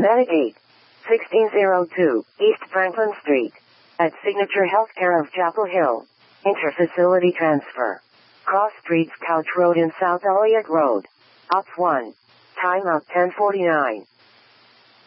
Metagate. 1602, East Franklin Street. At Signature Healthcare of Chapel Hill. Interfacility transfer. Cross Streets Couch Road and South Elliott Road. Ops 1. Timeout 10:49.